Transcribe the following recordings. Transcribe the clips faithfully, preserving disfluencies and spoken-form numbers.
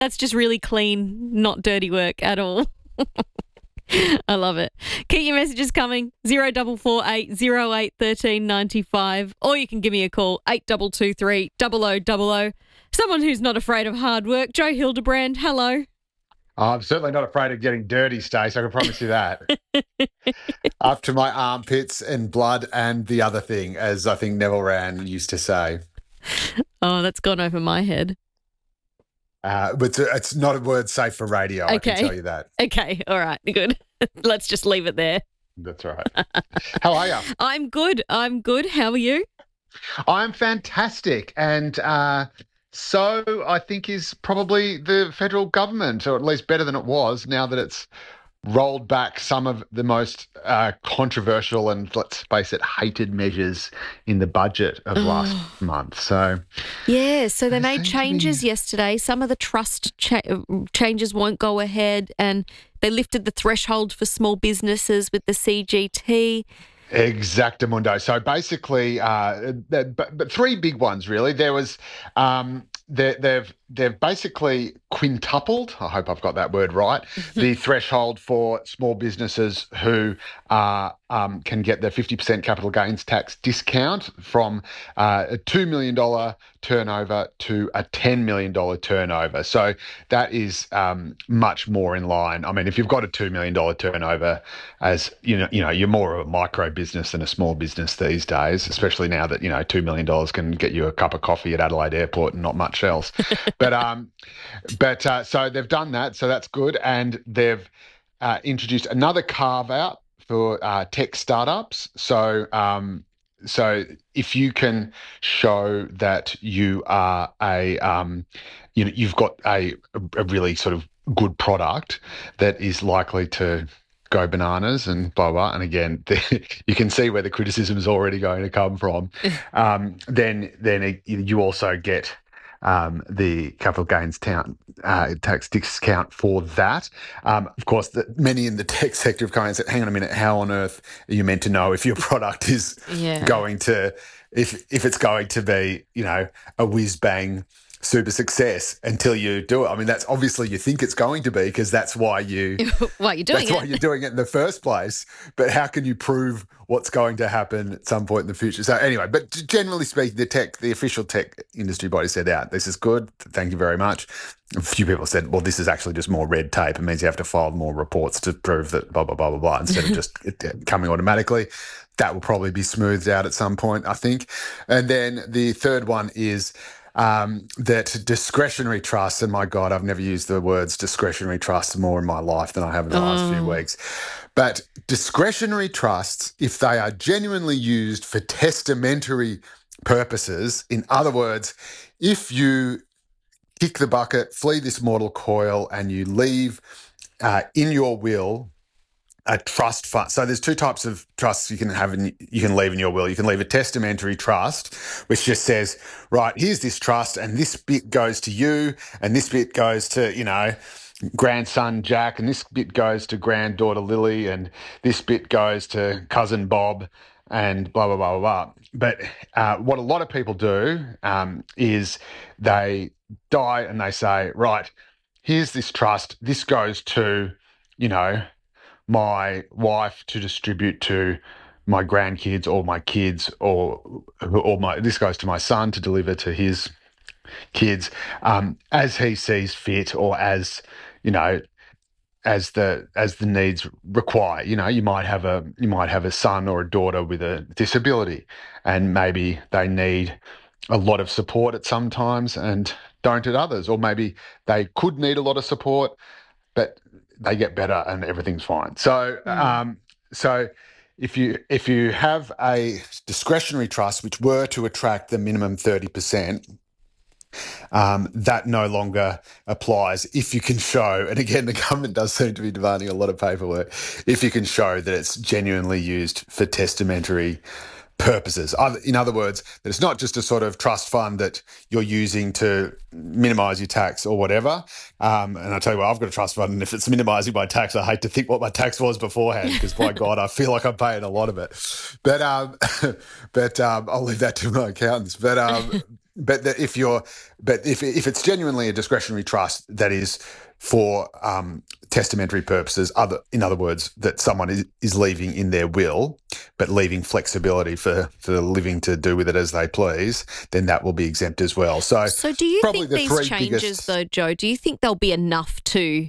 That's just really clean, not dirty work at all. I love it. Keep your messages coming. Zero double four eight zero eight thirteen ninety five, or you can give me a call eight double two three double o double o. Someone who's not afraid of hard work, Joe Hildebrand. Hello. I'm certainly not afraid of getting dirty, Stace. I can promise you that. Up to my armpits and blood and the other thing, as I think Neville Rand used to say. Oh, that's gone over my head. Uh, but it's not a word safe for radio, okay. I can tell you that. Okay, all right, good. Let's just leave it there. That's right. How are you? I'm good. I'm good. How are you? I'm fantastic. And uh, so I think is probably the federal government, or at least better than it was now that it's rolled back some of the most uh, controversial and, let's face it, hated measures in the budget of oh. last month. So, yeah, so they made changes be... yesterday. Some of the trust cha- changes won't go ahead, and they lifted the threshold for small businesses with the C G T. Exactamundo. So basically, uh, but, but three big ones really. There was um, they, they've they've basically quintupled. I hope I've got that word right. The threshold for small businesses who uh, um, can get their fifty percent capital gains tax discount from uh, a two million dollars turnover to a ten million dollars turnover. So that is um, much more in line. I mean, if you've got a two million dollars turnover, as you know, you know, you're more of a micro business than a small business these days, especially now that, you know, two million dollars can get you a cup of coffee at Adelaide Airport and not much else. but um, but uh, so they've done that, so that's good, and they've uh, introduced another carve out for uh, tech startups. So um, so if you can show that you are a um, you know, you've got a a really sort of good product that is likely to go bananas and blah, blah. And again, the, you can see where the criticism is already going to come from. Um, then then it, you also get um, the capital gains ta- uh, tax discount for that. Um, of course, the, many in the tech sector have come and said, hang on a minute, how on earth are you meant to know if your product is yeah. going to, if if it's going to be, you know, a whiz-bang super success until you do it? I mean, that's obviously you think it's going to be because that's why you why you're doing that's it. why you're doing it in the first place. But how can you prove what's going to happen at some point in the future? So anyway, but generally speaking, the tech, the official tech industry body said out, this is good. Thank you very much. A few people said, well, this is actually just more red tape. It means you have to file more reports to prove that blah, blah, blah, blah, blah, instead of just it coming automatically. That will probably be smoothed out at some point, I think. And then the third one is Um, that discretionary trusts, and my God, I've never used the words discretionary trusts more in my life than I have in the oh. last few weeks. But discretionary trusts, if they are genuinely used for testamentary purposes, in other words, if you kick the bucket, flee this mortal coil, and you leave uh, in your will a trust fund. So there's two types of trusts you can have in, you can leave in your will. You can leave a testamentary trust, which just says, right, here's this trust and this bit goes to you and this bit goes to, you know, grandson Jack and this bit goes to granddaughter Lily and this bit goes to cousin Bob and blah, blah, blah, blah, blah. But uh, what a lot of people do um, is they die and they say, right, here's this trust. This goes to, you know, my wife to distribute to my grandkids or my kids, or or my this goes to my son to deliver to his kids um, as he sees fit, or as you know, as the as the needs require. You know, you might have a you might have a son or a daughter with a disability, and maybe they need a lot of support at some times and don't at others, or maybe they could need a lot of support, but they get better and everything's fine. So, mm. um, so if you if you have a discretionary trust which were to attract the minimum thirty percent, um, that no longer applies if you can show, and again, the government does seem to be demanding a lot of paperwork, if you can show that it's genuinely used for testamentary purposes. In other words, that it's not just a sort of trust fund that you're using to minimise your tax or whatever. Um, and I tell you what, I've got a trust fund, and if it's minimising my tax, I hate to think what my tax was beforehand, because by God, I feel like I'm paying a lot of it. But um, but um, I'll leave that to my accountants. But um, but the, if you're, but if if it's genuinely a discretionary trust that is for um, testamentary purposes, other in other words, that someone is, is leaving in their will, but leaving flexibility for for the living to do with it as they please, then that will be exempt as well. So, So do you probably think the these three changes, biggest, though, Joe, do you think they'll be enough to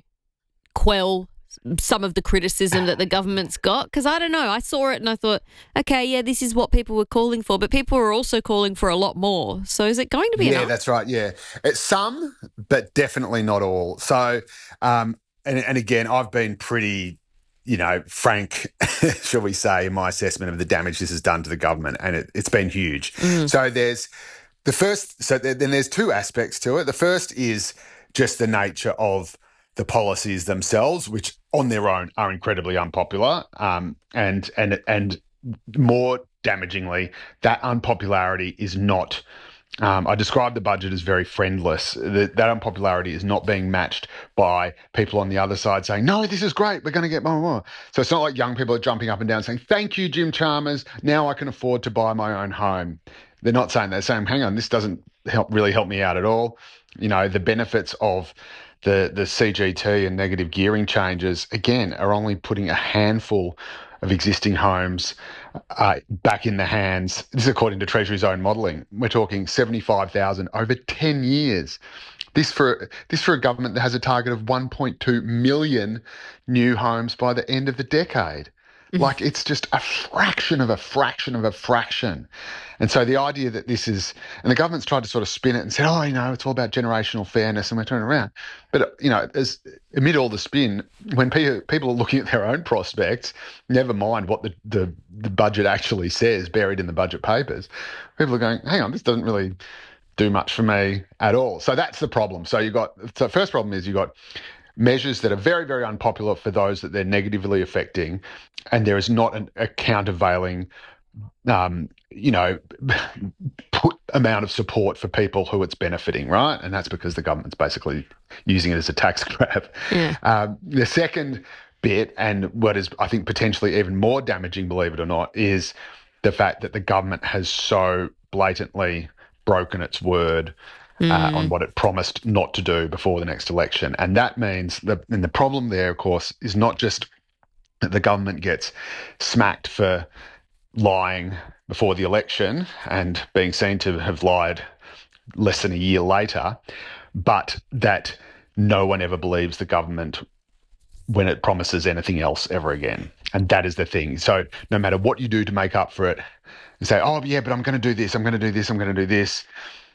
quell some of the criticism that the government's got? Because I don't know. I saw it and I thought, okay, yeah, this is what people were calling for, but people were also calling for a lot more. So is it going to be yeah, enough? that's right. Yeah, it's some, but definitely not all. So, um, and and again, I've been pretty, you know, frank, shall we say, in my assessment of the damage this has done to the government, and it, it's been huge. Mm. So there's the first. So there, then there's two aspects to it. The first is just the nature of the policies themselves, which on their own are incredibly unpopular, um, and and and more damagingly, that unpopularity is not. Um, I describe the budget as very friendless. That, that unpopularity is not being matched by people on the other side saying, no, this is great, we're going to get more and more. So it's not like young people are jumping up and down saying, thank you, Jim Chalmers, now I can afford to buy my own home. They're not saying that. They're saying, hang on, this doesn't help really help me out at all. You know, the benefits of the, the C G T and negative gearing changes, again, are only putting a handful of existing homes uh, back in the hands. This is according to Treasury's own modelling. We're talking seventy-five thousand over ten years. This for this for a government that has a target of one point two million new homes by the end of the decade. Like, it's just a fraction of a fraction of a fraction. And so the idea that this is, and the government's tried to sort of spin it and said, oh, you know, it's all about generational fairness and we're turning around. But, you know, as, amid all the spin, when people, people are looking at their own prospects, never mind what the, the, the budget actually says buried in the budget papers, people are going, hang on, this doesn't really do much for me at all. So that's the problem. So you've got, so first problem is you've got measures that are very, very unpopular for those that they're negatively affecting, and there is not an, a countervailing, um, you know, put amount of support for people who it's benefiting, right? And that's because the government's basically using it as a tax grab. Yeah. Um, the second bit, and what is, I think, potentially even more damaging, believe it or not, is the fact that the government has so blatantly broken its word Uh, on what it promised not to do before the next election. And that means that, and the problem there, of course, is not just that the government gets smacked for lying before the election and being seen to have lied less than a year later, but that no one ever believes the government when it promises anything else ever again. And that is the thing. So no matter what you do to make up for it, and say, oh, yeah, but I'm going to do this, I'm going to do this, I'm going to do this,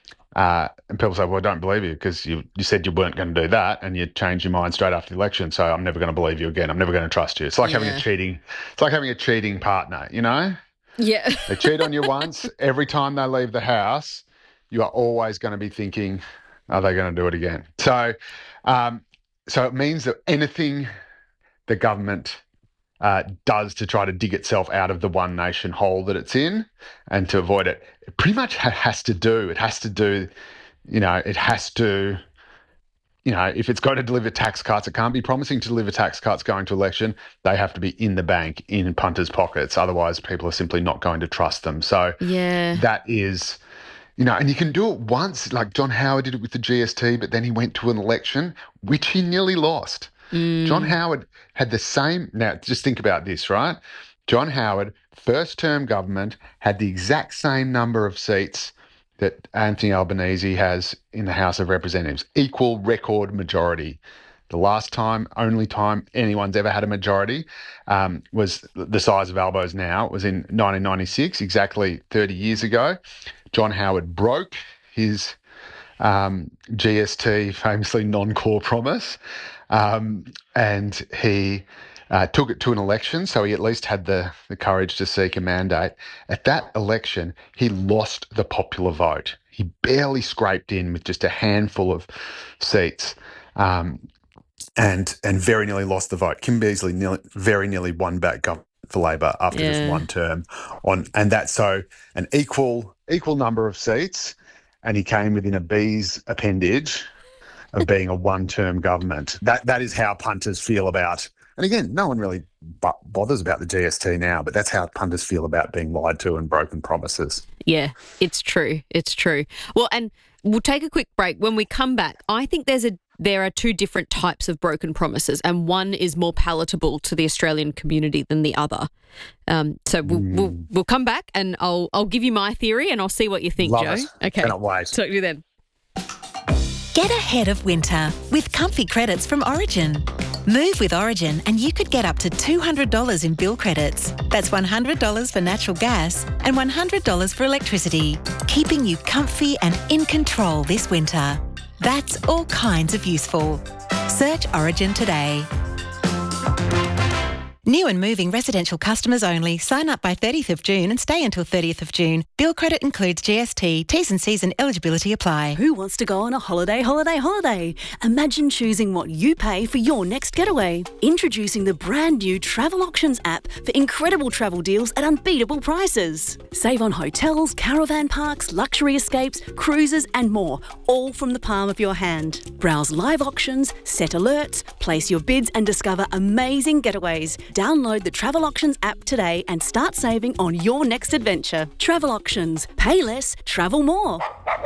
Uh, and people say, well, I don't believe you because you, you said you weren't going to do that and you changed your mind straight after the election. So I'm never going to believe you again. I'm never going to trust you. It's like Yeah. having a cheating, it's like having a cheating partner, you know? Yeah. They cheat on you once. Every time they leave the house, you are always going to be thinking, are they going to do it again? So, um, so it means that anything the government uh, does to try to dig itself out of the one nation hole that it's in and to avoid it, it pretty much ha- has to do, it has to do, you know, it has to, you know, if it's going to deliver tax cuts, it can't be promising to deliver tax cuts going to election. They have to be in the bank, in punters' pockets. Otherwise, people are simply not going to trust them. So Yeah. that is, you know, and you can do it once, like John Howard did it with the G S T, but then he went to an election, which he nearly lost. John Howard had the same, now just think about this, right? John Howard, first term government, had the exact same number of seats that Anthony Albanese has in the House of Representatives, equal record majority. The last time, only time anyone's ever had a majority um, was the size of Albo's now. It was in nineteen ninety-six, exactly thirty years ago. John Howard broke his um, G S T, famously non-core promise, um, and he uh, took it to an election, so he at least had the, the courage to seek a mandate. At that election, he lost the popular vote. He barely scraped in with just a handful of seats, um, and and very nearly lost the vote. Kim Beazley nearly, very nearly won back government for Labor after Yeah. just one term, on and that's so an equal equal number of seats, and he came within a B's appendage of being a one-term government. That that is how punters feel about And again, no one really b- bothers about the G S T now, but that's how punters feel about being lied to and broken promises. Yeah, it's true. It's true. Well, and we'll take a quick break. When we come back, I think there's a there are two different types of broken promises, and one is more palatable to the Australian community than the other. Um, so we'll, mm. we'll we'll come back, and I'll I'll give you my theory, and I'll see what you think, Love Joe. It. Okay, Cannot wait. Talk to you then. Get ahead of winter with comfy credits from Origin. Move with Origin and you could get up to two hundred dollars in bill credits. That's one hundred dollars for natural gas and one hundred dollars for electricity, keeping you comfy and in control this winter. That's all kinds of useful. Search Origin today. New and moving residential customers only. Sign up by thirtieth of June and stay until thirtieth of June. Bill credit includes G S T. T's and C's and eligibility apply. Who wants to go on a holiday, holiday, holiday? Imagine choosing what you pay for your next getaway. Introducing the brand new Travel Auctions app for incredible travel deals at unbeatable prices. Save on hotels, caravan parks, luxury escapes, cruises and more, all from the palm of your hand. Browse live auctions, set alerts, place your bids and discover amazing getaways. Download the Travel Auctions app today and start saving on your next adventure. Travel Auctions. Pay less, travel more.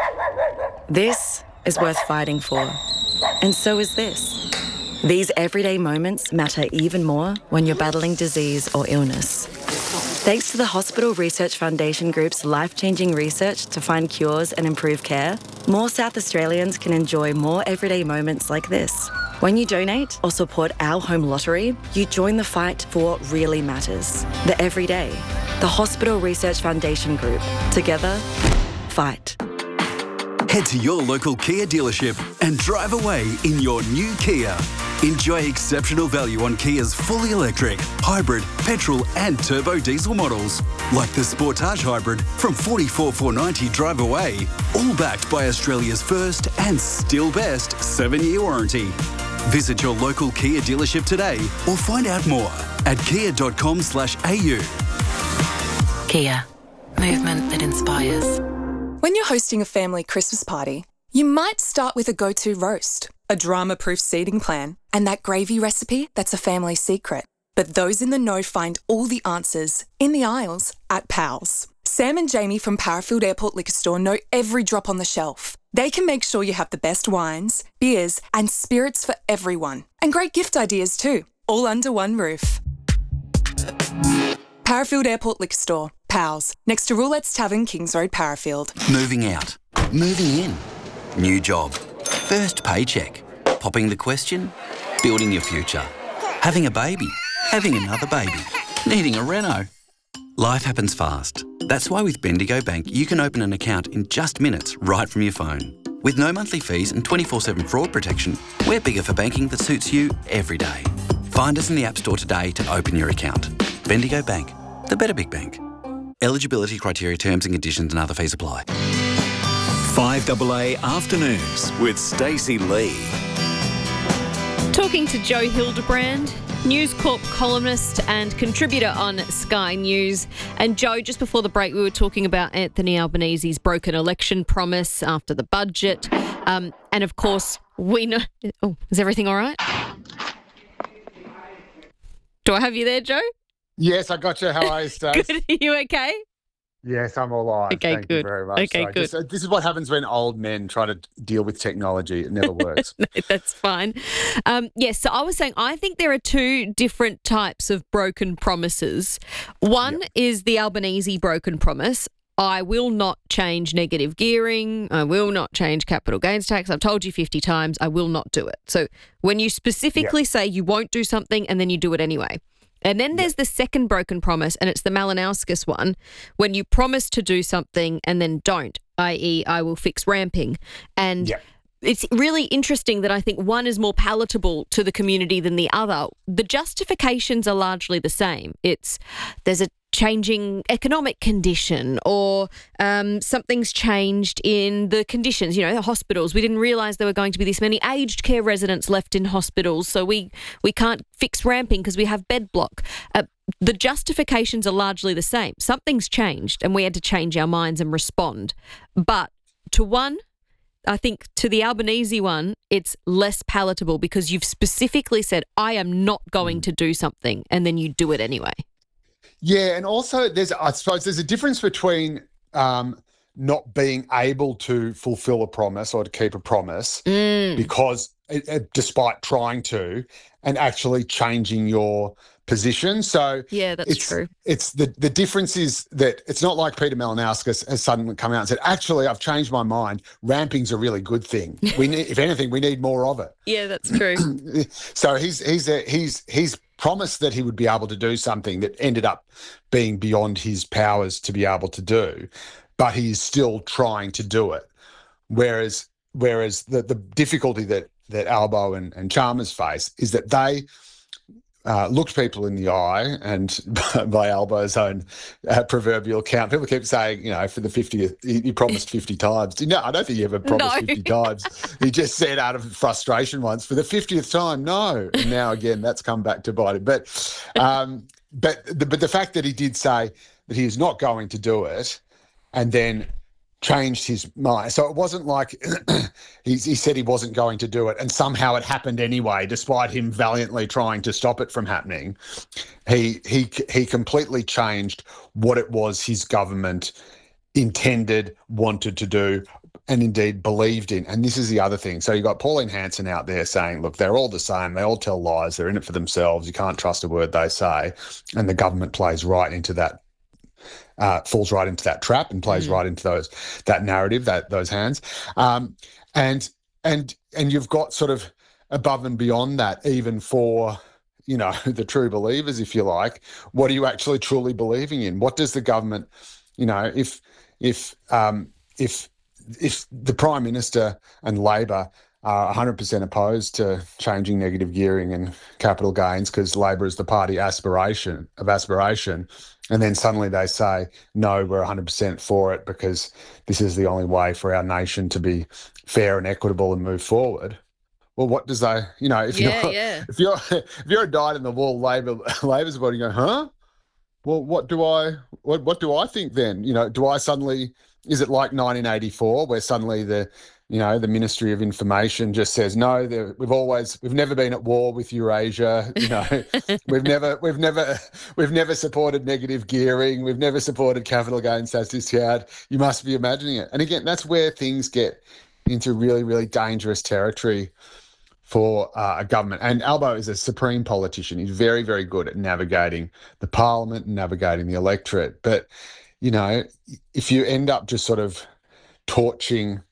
This is worth fighting for. And so is this. These everyday moments matter even more when you're battling disease or illness. Thanks to the Hospital Research Foundation Group's life-changing research to find cures and improve care, more South Australians can enjoy more everyday moments like this. When you donate or support our home lottery, you join the fight for what really matters. The everyday. The Hospital Research Foundation Group. Together, fight. Head to your local Kia dealership and drive away in your new Kia. Enjoy exceptional value on Kia's fully electric, hybrid, petrol and turbo diesel models, like the Sportage Hybrid from forty-four thousand four hundred ninety drive away, all backed by Australia's first and still best seven-year warranty. Visit your local Kia dealership today or find out more at kia dot com slash a u. Kia. Movement that inspires. When you're hosting a family Christmas party, you might start with a go-to roast, a drama-proof seating plan, and that gravy recipe that's a family secret. But those in the know find all the answers in the aisles at Pals. Sam and Jamie from Parafield Airport Liquor Store know every drop on the shelf. They can make sure you have the best wines, beers, and spirits for everyone. And great gift ideas too, all under one roof. Parafield Airport Liquor Store, Pals, next to Roulette's Tavern, Kings Road, Parafield. Moving out. Moving in. New job. First paycheck. Popping the question. Building your future. Having a baby. Having another baby. Needing a reno. Life happens fast. That's why with Bendigo Bank, you can open an account in just minutes right from your phone. With no monthly fees and twenty-four seven fraud protection, we're bigger for banking that suits you every day. Find us in the App Store today to open your account. Bendigo Bank, the better big bank. Eligibility criteria, terms and conditions and other fees apply. five A A Afternoons with Stacey Lee. Talking to Joe Hildebrand, News Corp columnist and contributor on Sky News. And Joe, just before the break, we were talking about Anthony Albanese's broken election promise after the budget. Um, and of course, we know... Oh, is everything all right? Do I have you there, Joe? Yes, I got you. How are you, Stace? Good. Are you okay? Yes, I'm all right. Okay, Thank good. you very much. Okay, so good. Just, uh, this is what happens when old men try to deal with technology. It never works. No, that's fine. Um, yes, so I was saying I think there are two different types of broken promises. One yep. is the Albanese broken promise. I will not change negative gearing. I will not change capital gains tax. I've told you fifty times I will not do it. So when you specifically yep. say you won't do something and then you do it anyway. And then there's the second broken promise, and it's the Malinauskas one, when you promise to do something and then don't, that is I will fix ramping. And yep. it's really interesting that I think one is more palatable to the community than the other. The justifications are largely the same. It's there's a changing economic condition or um, something's changed in the conditions. You know, the hospitals, we didn't realise there were going to be this many aged care residents left in hospitals, so we, we can't fix ramping because we have bed block. Uh, the justifications are largely the same. Something's changed and we had to change our minds and respond. But to one, I think to the Albanese one, it's less palatable because you've specifically said, I am not going to do something, and then you do it anyway. Yeah, and also there's, I suppose there's a difference between um, not being able to fulfill a promise or to keep a promise Mm. because it, it- despite trying to, and actually changing your position. So Yeah, that's it's, true. It's the the difference is that it's not like Peter Malinowskis has suddenly come out and said, actually, I've changed my mind. Ramping's a really good thing. We need, if anything, we need more of it. Yeah, that's true. So he's he's a, he's he's promised that he would be able to do something that ended up being beyond his powers to be able to do, but he is still trying to do it. Whereas whereas the the difficulty that that Albo and, and Chalmers face is that they uh, looked people in the eye, and by Albo's own uh, proverbial count, people keep saying, you know, for the fiftieth, he, he promised fifty times. No, I don't think he ever promised No. fifty times. He just said out of frustration once, for the fiftieth time, no. And now again, that's come back to bite him. But, um, but, the, but the fact that he did say that he is not going to do it, and then changed his mind. So it wasn't like he, he said he wasn't going to do it and somehow it happened anyway, despite him valiantly trying to stop it from happening. He he he completely changed what it was his government intended, wanted to do, and indeed believed in. And this is the other thing. So you got Pauline Hanson out there saying, look, they're all the same. They all tell lies. They're in it for themselves. You can't trust a word they say. And the government plays right into that Uh, falls right into that trap and plays mm. right into those that narrative, that those hands, um, and and and you've got sort of above and beyond that, even for you know the true believers, if you like, what are you actually truly believing in? What does the government, you know, if if um, if if the Prime Minister and Labor are one hundred percent opposed to changing negative gearing and capital gains because Labor is the party aspiration of aspiration, and then suddenly they say, no, we're one hundred percent for it because this is the only way for our nation to be fair and equitable and move forward. Well, what does they, you know, if Yeah, you're yeah. if you're if you're a dyed in the wool Labor Labor's body, you go, huh? Well, what do I what what do I think then? You know, do I suddenly, is it like nineteen eighty-four where suddenly the you know, the Ministry of Information just says, no, we've always, we've never been at war with Eurasia. You know, we've never, we've never, we've never supported negative gearing. We've never supported capital gains tax discount. You must be imagining it. And again, that's where things get into really, really dangerous territory for uh, a government. And Albo is a supreme politician. He's very, very good at navigating the parliament and navigating the electorate. But, you know, if you end up just sort of torching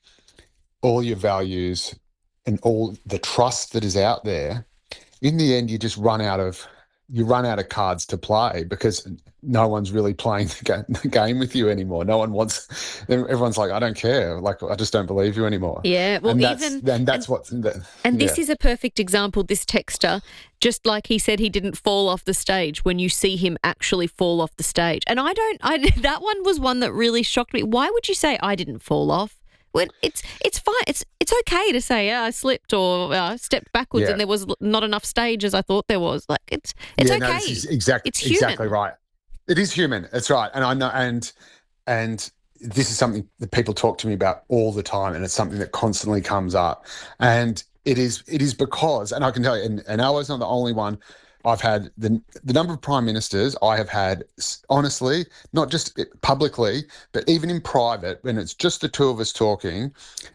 all your values and all the trust that is out there, in the end, you just run out of you run out of cards to play because no one's really playing the game, the game with you anymore. No one wants. Everyone's like, I don't care. Like, I just don't believe you anymore. Yeah, well, and that's, even and that's and, what's the, and this yeah. is a perfect example. This texter, just like he said, he didn't fall off the stage. When you see him actually fall off the stage, and I don't. I that one was one that really shocked me. Why would you say I didn't fall off? When it's it's fine. It's it's okay to say yeah, I slipped or uh, stepped backwards Yeah. and there was not enough stage as I thought there was. Like it's it's yeah, okay. No, this is exact, it's human. exactly right. It is human. That's right. And I know. And and this is something that people talk to me about all the time, and it's something that constantly comes up. And it is it is because, and I can tell you, and, and Albo's not the only one. I've had the the number of prime ministers I have had, honestly, not just publicly, but even in private, when it's just the two of us talking,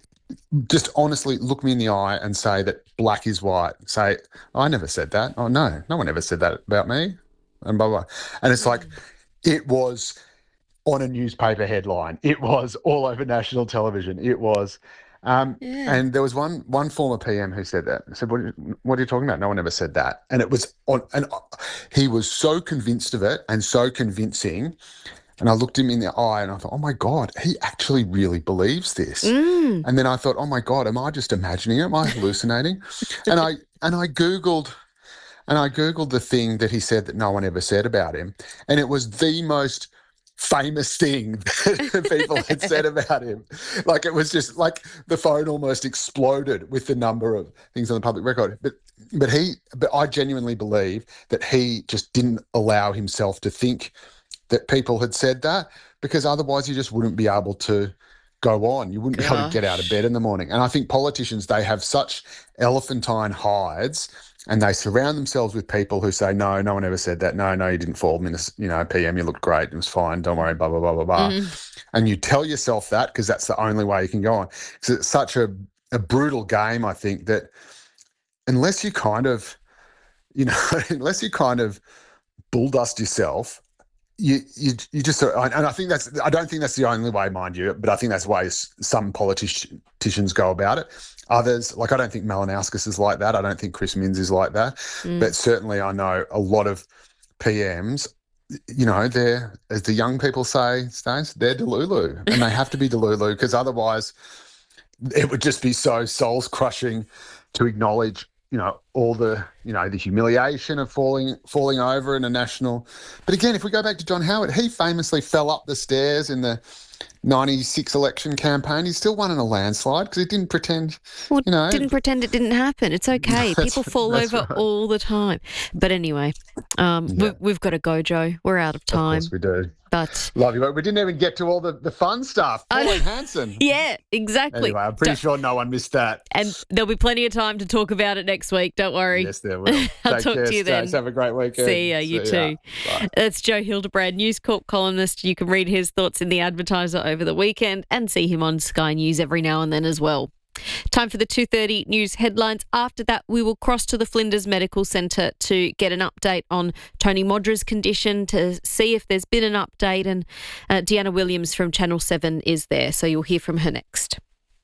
just honestly look me in the eye and say that black is white. Say, I never said that. Oh, no, no one ever said that about me, and blah, blah. And it's like, it was on a newspaper headline. It was all over national television. It was... Um, Yeah. And there was one one former P M who said that. I said, what are, you, what are you talking about? No one ever said that. And it was on, and he was so convinced of it and so convincing. And I looked him in the eye and I thought, oh my God, he actually really believes this. Mm. And then I thought, oh my God, am I just imagining it? Am I hallucinating? and I and I Googled and I Googled the thing that he said that no one ever said about him. And it was the most famous thing that people had said about him. Like, it was just like the phone almost exploded with the number of things on the public record. But but he but I genuinely believe that he just didn't allow himself to think that people had said that, because otherwise he just wouldn't be able to go on. You wouldn't be able Gosh. to get out of bed in the morning. And I think politicians, they have such elephantine hides, and they surround themselves with people who say, no, no one ever said that. No, no, you didn't fall, Minister, you know, P M, you looked great. It was fine. Don't worry, blah, blah, blah, blah, blah. Mm. And you tell yourself that because that's the only way you can go on. Because it's such a, a brutal game, I think, that unless you kind of, you know, unless you kind of bulldust yourself, you you you just sort of, and I think that's, I don't think that's the only way, mind you, but I think that's the way some politicians go about it. Others, like I don't think Malinowskis is like that. I don't think Chris Minns is like that. Mm. But certainly I know a lot of P Ms, you know, they're, as the young people say, Stace, they're delulu, and they have to be delulu because otherwise it would just be so soul-crushing to acknowledge, you know, all the, you know, the humiliation of falling falling over in a national. But again, if we go back to John Howard, he famously fell up the stairs in the ninety-six election campaign. He still won in a landslide because he didn't pretend, Well, you know. didn't pretend it didn't happen. It's okay. That's- People fall that's over right. all the time. But anyway, um, Yeah. we've, we've got to go, Joe. We're out of time. Of course we do. But Love you, but we didn't even get to all the, the fun stuff. I know. Pauline Hanson. yeah, exactly. Anyway, I'm pretty Don't- sure no one missed that. And there'll be plenty of time to talk about it next week. Don't worry. Yes, there will. I'll Take talk care, to you Stace. then. Have a great weekend. See ya, you See too. Bye. That's Joe Hildebrand, News Corp columnist. You can read his thoughts in The Advertiser over the weekend and see him on Sky News every now and then as well. Time for the two thirty news headlines. After that, we will cross to the Flinders Medical Centre to get an update on Tony Modra's condition, to see if there's been an update. And uh, Deanna Williams from Channel seven is there, so you'll hear from her next.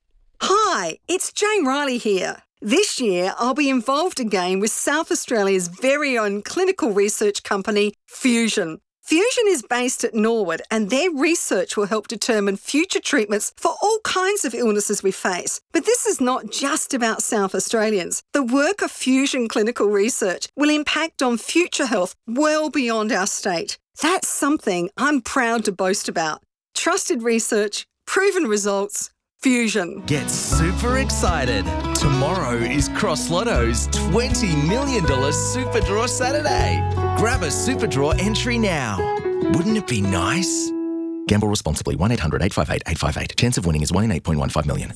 Hi, it's Jane Riley here. This year, I'll be involved again with South Australia's very own clinical research company, Fusion. Fusion is based at Norwood, and their research will help determine future treatments for all kinds of illnesses we face. But this is not just about South Australians. The work of Fusion Clinical Research will impact on future health well beyond our state. That's something I'm proud to boast about. Trusted research, proven results, Fusion. Get super excited. Tomorrow is Cross Lotto's twenty million dollars Super Draw Saturday. Grab a Super Draw entry now. Wouldn't it be nice? Gamble responsibly. one eight hundred eight five eight eight five eight. Chance of winning is one in eight point one five million.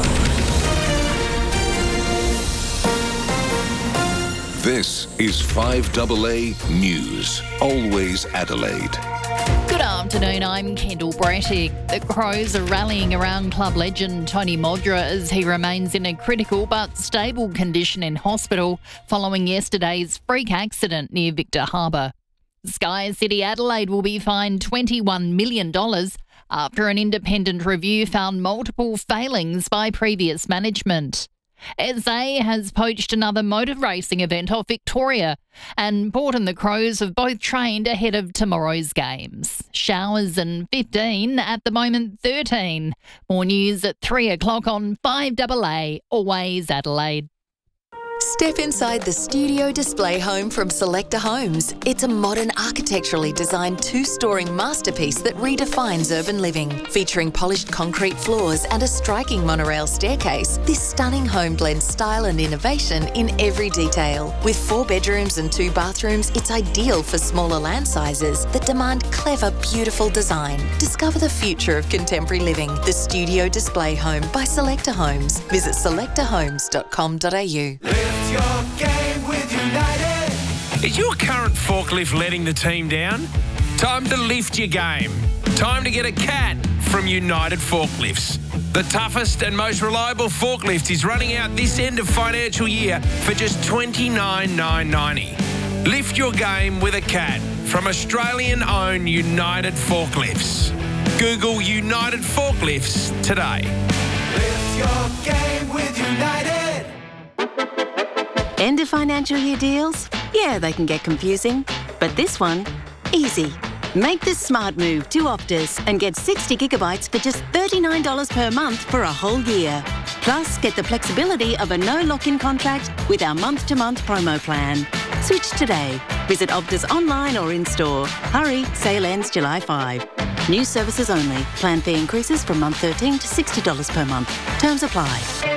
This is five A A News. Always Adelaide. Good afternoon, I'm Kendall Brattick. The Crows are rallying around club legend Tony Modra as he remains in a critical but stable condition in hospital following yesterday's freak accident near Victor Harbour. Sky City Adelaide will be fined twenty-one million dollars after an independent review found multiple failings by previous management. S A has poached another motor racing event off Victoria, and Port and the Crows have both trained ahead of tomorrow's games. Showers and fifteen, at the moment thirteen. More news at three o'clock on five A A, always Adelaide. Step inside the studio display home from Selector Homes. It's a modern, architecturally designed two-storey masterpiece that redefines urban living. Featuring polished concrete floors and a striking monorail staircase, this stunning home blends style and innovation in every detail. With four bedrooms and two bathrooms, it's ideal for smaller land sizes that demand clever, beautiful design. Discover the future of contemporary living. The Studio Display Home by Selector Homes. Visit selector homes dot com dot a u. Your game with United. Is your current forklift letting the team down? Time to lift your game. Time to get a cat from United Forklifts. The toughest and most reliable forklift is running out this end of financial year for just twenty-nine thousand nine hundred ninety. Lift your game with a cat from Australian-owned United Forklifts. Google United Forklifts today. Lift your game with United. End of financial year deals? Yeah, they can get confusing. But this one, easy. Make the smart move to Optus and get sixty gigabytes for just thirty-nine dollars per month for a whole year. Plus, get the flexibility of a no lock-in contract with our month-to-month promo plan. Switch today. Visit Optus online or in-store. Hurry, sale ends July fifth. New services only. Plan fee increases from month thirteen to sixty dollars per month. Terms apply.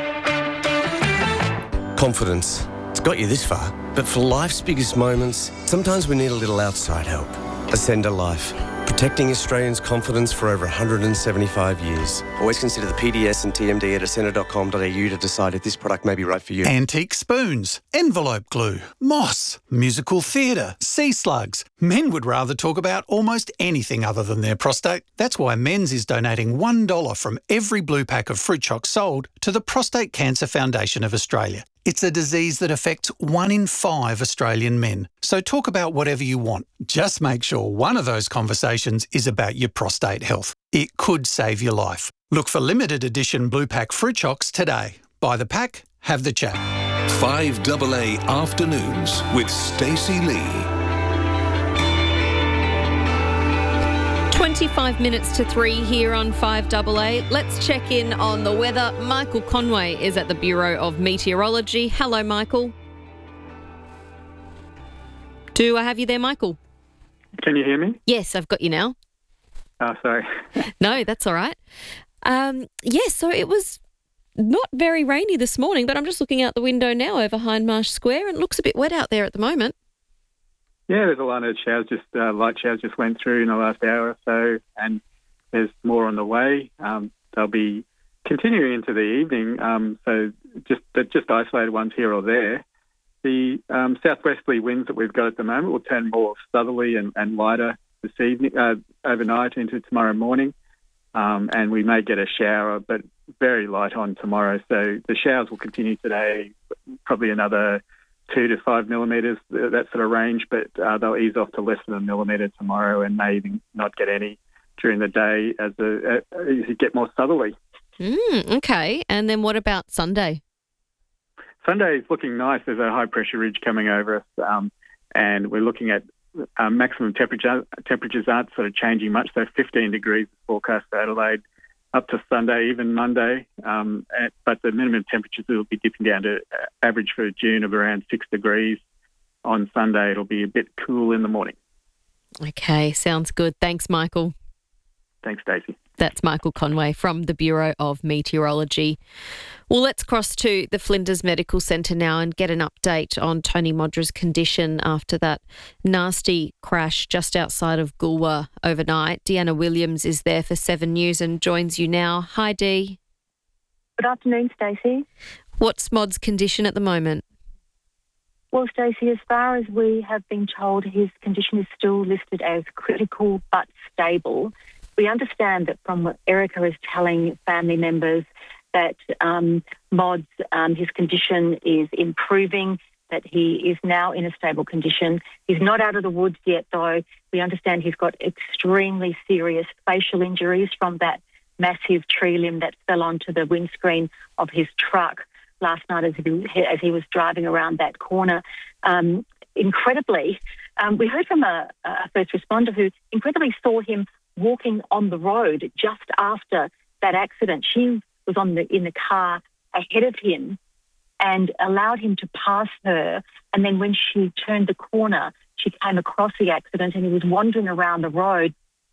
Confidence. It's got you this far, but for life's biggest moments, sometimes we need a little outside help. Ascender Life. Protecting Australians' confidence for over one hundred seventy-five years. Always consider the P D S and T M D at ascender dot com dot a u to decide if this product may be right for you. Antique spoons, envelope glue, moss, musical theatre, sea slugs. Men would rather talk about almost anything other than their prostate. That's why Men's is donating one dollar from every blue pack of fruit chocs sold to the Prostate Cancer Foundation of Australia. It's a disease that affects one in five Australian men. So talk about whatever you want. Just make sure one of those conversations is about your prostate health. It could save your life. Look for limited edition Blue Pack Fruit Chocs today. Buy the pack, have the chat. five double A Afternoons with Stacey Lee. twenty-five minutes to three here on five double A. Let's check in on the weather. Michael Conway is at the Bureau of Meteorology. Hello, Michael. Do I have you there, Michael? Can you hear me? Yes, I've got you now. Oh, sorry. No, that's all right. Um, yes, so it was not very rainy this morning, but I'm just looking out the window now over Hindmarsh Square and it looks a bit wet out there at the moment. Yeah, there's a lot of showers, just uh, light showers just went through in the last hour or so, and there's more on the way. Um, they'll be continuing into the evening, um, so just just isolated ones here or there. The um, southwesterly winds that we've got at the moment will turn more southerly and, and lighter this evening, uh, overnight into tomorrow morning, um, and we may get a shower, but very light on tomorrow. So the showers will continue today, probably another two to five millimetres, that sort of range, but uh, they'll ease off to less than a millimetre tomorrow and may even not get any during the day as, a, as you get more southerly. Mm, okay, and then what about Sunday? Sunday is looking nice. There's a high-pressure ridge coming over us, um, and we're looking at uh, maximum temperature. Temperatures aren't sort of changing much, so fifteen degrees is forecast for Adelaide, up to Sunday, even Monday, um, at, but the minimum temperatures will be dipping down to uh, average for June of around six degrees. On Sunday, it'll be a bit cool in the morning. Okay, sounds good. Thanks, Michael. Thanks, Stacey. That's Michael Conway from the Bureau of Meteorology. Well, let's cross to the Flinders Medical Centre now and get an update on Tony Modra's condition after that nasty crash just outside of Goolwa overnight. Deanna Williams is there for Seven News and joins you now. Hi, Dee. Good afternoon, Stacey. What's Mod's condition at the moment? Well, Stacey, as far as we have been told, his condition is still listed as critical but stable. We understand that from what Erica is telling family members that um, Mod's, um, his condition is improving, that he is now in a stable condition. He's not out of the woods yet, though. We understand he's got extremely serious facial injuries from that massive tree limb that fell onto the windscreen of his truck last night as he, as he was driving around that corner. Um, incredibly, um, we heard from a, a first responder who incredibly saw him walking on the road just after that accident. She was on the in the car ahead of him and allowed him to pass her. And then when she turned the corner, she came across the accident and he was wandering around the road,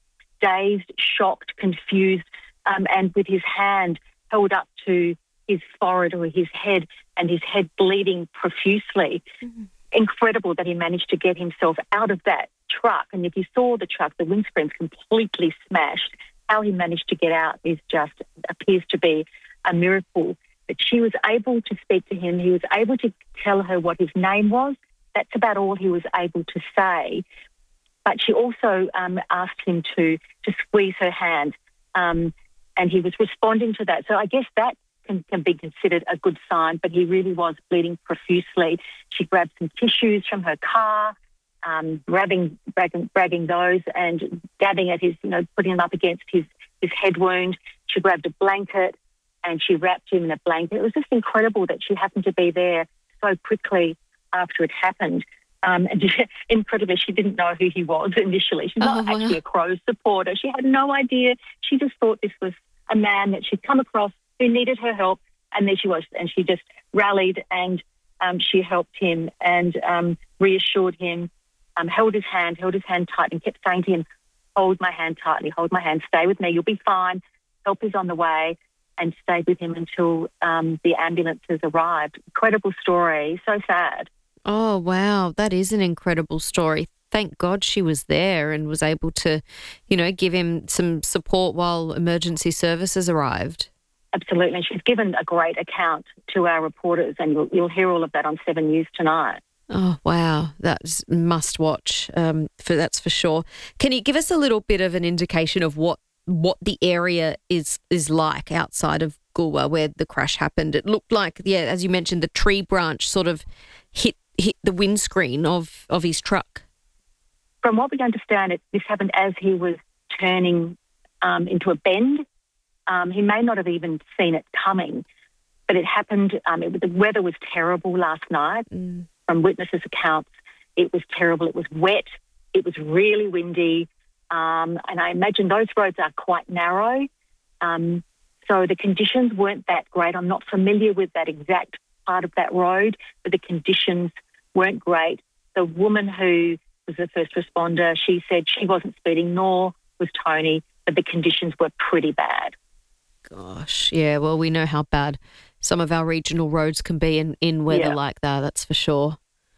dazed, shocked, confused, um, and with his hand held up to his forehead or his head and his head bleeding profusely. Mm-hmm. Incredible that he managed to get himself out of that truck. And if you saw the truck, the windscreen's completely smashed. How he managed to get out is just appears to be a miracle. But she was able to speak to him. He was able to tell her what his name was. That's about all he was able to say. But she also um, asked him to to squeeze her hand, um, and he was responding to that. So I guess that Can, can be considered a good sign, but he really was bleeding profusely. She grabbed some tissues from her car, um, grabbing, bragging, bragging those and dabbing at his, you know, putting them up against his, his head wound. She grabbed a blanket and she wrapped him in a blanket. It was just incredible that she happened to be there so quickly after it happened. Um, and incredibly, she didn't know who he was initially. She's not oh, wow. actually a Crows supporter. She had no idea. She just thought this was a man that she'd come across who needed her help, and there she was, and she just rallied and um, she helped him and um, reassured him, um, held his hand, held his hand tight and kept saying to him, hold my hand tightly, hold my hand, stay with me, you'll be fine, help is on the way, and stayed with him until um, the ambulances arrived. Incredible story, so sad. Oh, wow, that is an incredible story. thank God she was there and was able to, you know, give him some support while emergency services arrived. Absolutely. She's given a great account to our reporters, and you'll, you'll hear all of that on Seven News tonight. Oh, wow. That's must watch, um, for that's for sure. Can you give us a little bit of an indication of what, what the area is is like outside of Goolwa where the crash happened? It looked like, yeah, as you mentioned, the tree branch sort of hit hit the windscreen of, of his truck. From what we understand, it, this happened as he was turning um, into a bend. Um, he may not have even seen it coming, but it happened. Um, it, the weather was terrible last night. Mm. From witnesses' accounts, it was terrible. It was wet. It was really windy. Um, and I imagine those roads are quite narrow. Um, so the conditions weren't that great. I'm not familiar with that exact part of that road, but the conditions weren't great. The woman who was the first responder, she said she wasn't speeding, nor was Tony, but the conditions were pretty bad. Gosh, yeah, well, we know how bad some of our regional roads can be in, in weather Yeah. like that, that's for sure.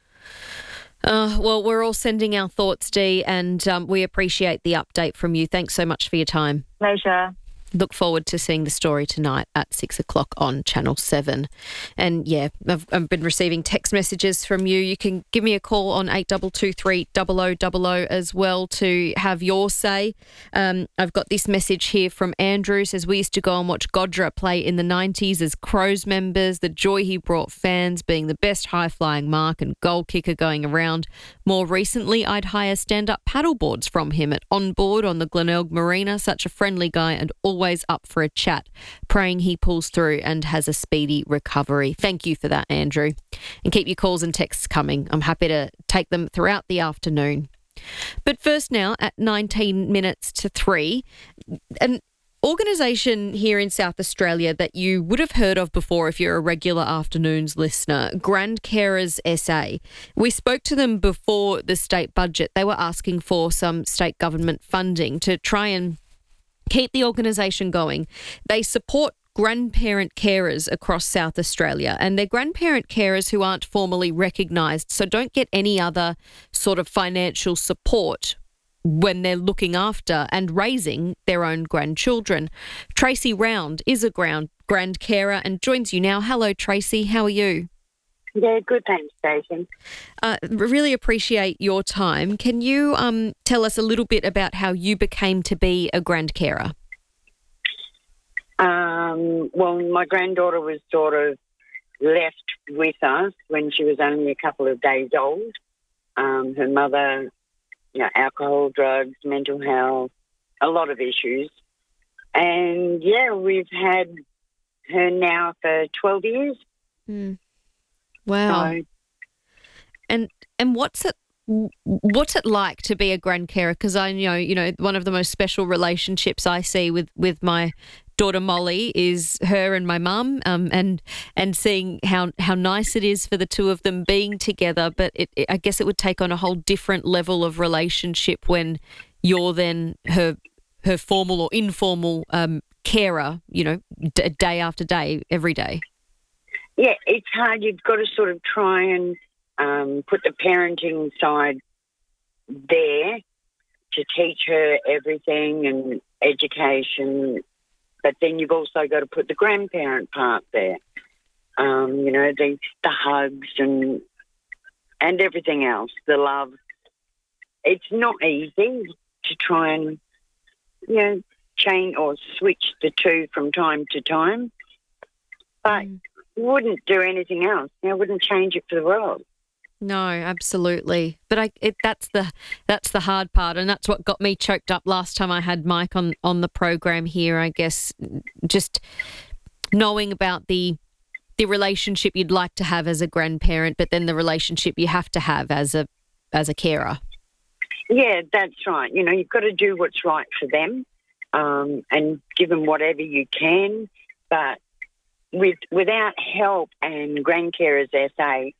Uh, well, we're all sending our thoughts, Dee, and um, we appreciate the update from you. Thanks so much for your time. Pleasure. Look forward to seeing the story tonight at six o'clock on Channel seven. And yeah, I've, I've been receiving text messages from you. You can give me a call on eight two two three, zero zero zero zero as well to have your say. Um, I've got this message here from Andrew. Says, we used to go and watch Godra play in the nineties as Crows members. The joy he brought fans, being the best high-flying mark and goal kicker going around. More recently, I'd hire stand-up paddleboards from him at Onboard on the Glenelg Marina. Such a friendly guy and always up for a chat. Praying he pulls through and has a speedy recovery. Thank you for that, Andrew. And keep your calls and texts coming. I'm happy to take them throughout the afternoon. But first now, at nineteen minutes to three, an organisation here in South Australia that you would have heard of before if you're a regular afternoons listener, Grand Carers S A. We spoke to them before the state budget. They were asking for some state government funding to try and keep the organisation going. They support grandparent carers across South Australia, and they're grandparent carers who aren't formally recognised, so don't get any other sort of financial support when they're looking after and raising their own grandchildren. Tracy Round is a ground, grand carer and joins you now. Hello, Tracy. How are you? Yeah, good, thanks, Stacey. Uh, really appreciate your time. Can you um, tell us a little bit about how you became to be a grand carer? Um, well, my granddaughter was sort of left with us when she was only a couple of days old. Um, her mother, you know, alcohol, drugs, mental health, a lot of issues. And, yeah, we've had her now for twelve years. Mm. Wow. So, and and what's it what's it like to be a grand carer? Because I know, you know, one of the most special relationships I see with, with my daughter Molly is her and my mum, um, and and seeing how, how nice it is for the two of them being together. But it, it, I guess it would take on a whole different level of relationship when you're then her her formal or informal um, carer, you know, d- day after day, every day. Yeah, it's hard. You've got to sort of try and um, put the parenting side there to teach her everything and education, but then you've also got to put the grandparent part there. Um, you know, the the hugs and and everything else, the love. It's not easy to try and, you know, change or switch the two from time to time, but mm. wouldn't do anything else. I wouldn't change it for the world. No, absolutely. But I, it, that's the that's the hard part, and that's what got me choked up last time I had Mike on, on the program here. I guess just knowing about the the relationship you'd like to have as a grandparent, but then the relationship you have to have as a as a carer. Yeah, that's right. You know, you've got to do what's right for them, um, and give them whatever you can. But with without help and Grand Carers S A,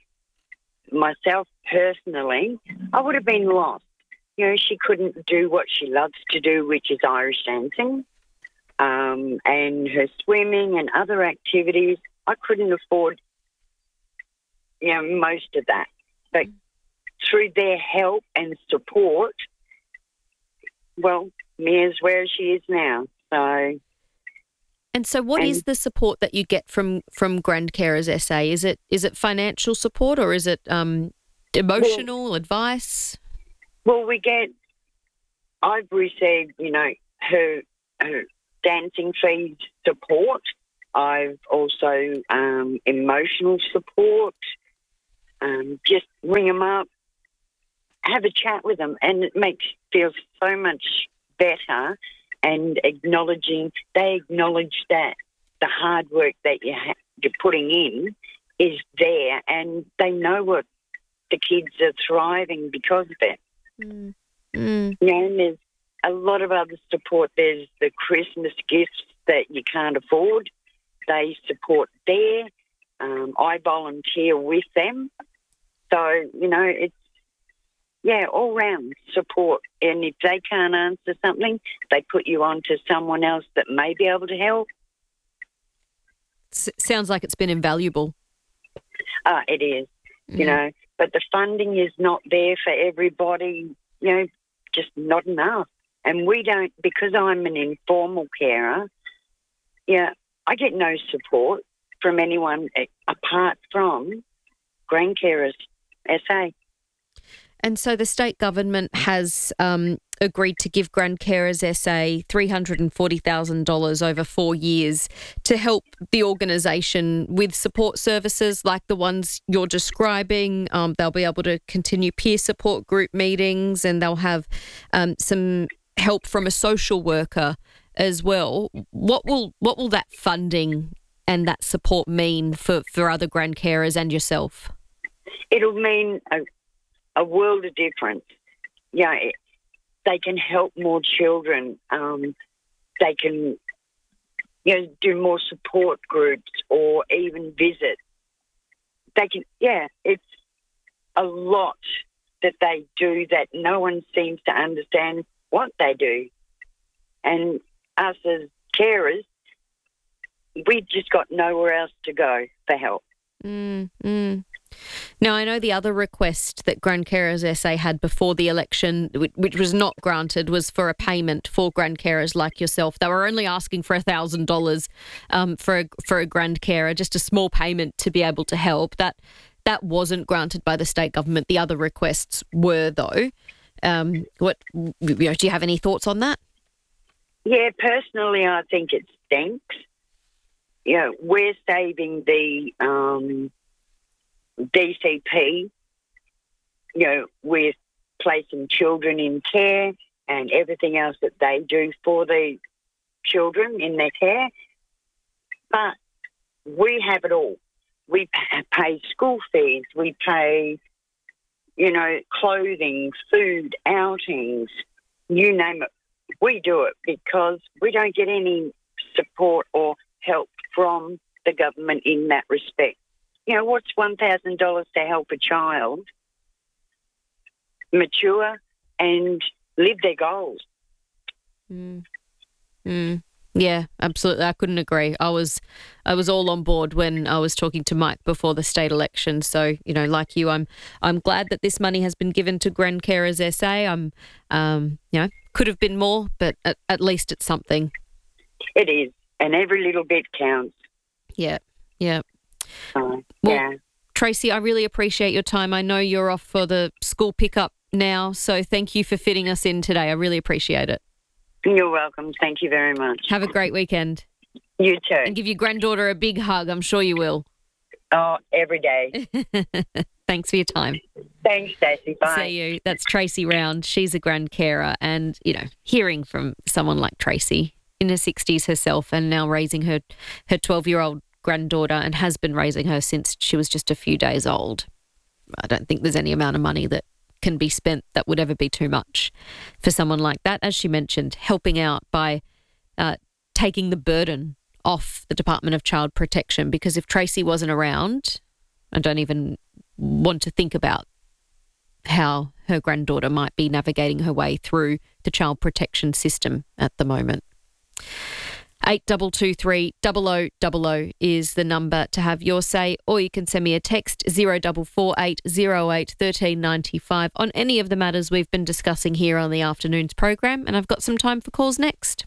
myself personally, I would have been lost. You know, she couldn't do what she loves to do, which is Irish dancing, um, and her swimming and other activities. I couldn't afford, you know, most of that. But through their help and support, well, Mia's where she is now. So, and so, what and, is the support that you get from from Grand Carers S A? Is it is it financial support or is it um, emotional well, advice? Well, we get. I've received, you know, her, her dancing feed support. I've also um, emotional support. Um, just ring them up, have a chat with them, and it makes feel so much better. And acknowledging, they acknowledge that the hard work that you ha- you're putting in is there, and they know what the kids are thriving because of it. Mm. Mm. You know, and there's a lot of other support. There's the Christmas gifts that you can't afford. They support there. Um, I volunteer with them. So, you know, it's, yeah, all-round support. And if they can't answer something, they put you on to someone else that may be able to help. S- sounds like it's been invaluable. Uh, it is, mm. you know. But the funding is not there for everybody, you know, just not enough. And we don't, because I'm an informal carer, yeah, I get no support from anyone apart from Grand Carers S A. And so the state government has um, agreed to give Grand Carers S A three hundred forty thousand dollars over four years to help the organisation with support services like the ones you're describing. Um, they'll be able to continue peer support group meetings, and they'll have um, some help from a social worker as well. What will what will that funding and that support mean for, for other Grand Carers and yourself? It'll mean a, a world of difference. Yeah, it, they can help more children. Um, they can, you know, do more support groups or even visit. They can, yeah, it's a lot that they do that no one seems to understand what they do. And us as carers, we've just got nowhere else to go for help. Mm, mm. Now, I know the other request that Grand Carers S A had before the election, which was not granted, was for a payment for Grand Carers like yourself. They were only asking for one thousand dollars um, for, a, for a Grand Carer, just a small payment to be able to help. That that wasn't granted by the state government. The other requests were, though. Um, what you know, do you have any thoughts on that? Yeah, personally, I think it stinks. You know, we're saving the um, D C P, you know, with placing children in care and everything else that they do for the children in their care. But we have it all. We pay school fees, we pay, you know, clothing, food, outings, you name it. We do it because we don't get any support or help from the government in that respect. You know, what's one thousand dollars to help a child mature and live their goals? Mm. Mm. Yeah, absolutely. I couldn't agree. I was I was all on board when I was talking to Mike before the state election. So, you know, like you, I'm I'm glad that this money has been given to Grand Carers S A. I'm, um, you know, could have been more, but at, at least it's something. It is, and every little bit counts. Yeah, yeah. Uh, well, yeah. Tracy, I really appreciate your time. I know you're off for the school pickup now, so thank you for fitting us in today. I really appreciate it. You're welcome. Thank you very much. Have a great weekend. You too. And give your granddaughter a big hug. I'm sure you will. Oh, every day. Thanks for your time. Thanks, Stacey. Bye. See you. That's Tracy Round. She's a grand carer, and, you know, hearing from someone like Tracy in her sixties herself and now raising her her twelve-year-old granddaughter and has been raising her since she was just a few days old. I don't think there's any amount of money that can be spent that would ever be too much for someone like that. As she mentioned, helping out by uh, taking the burden off the Department of Child Protection, because if Tracy wasn't around, I don't even want to think about how her granddaughter might be navigating her way through the child protection system at the moment. eight two two three, zero zero zero zero is the number to have your say, or you can send me a text zero four four eight zero eight one three nine five on any of the matters we've been discussing here on the afternoon's program, and I've got some time for calls next.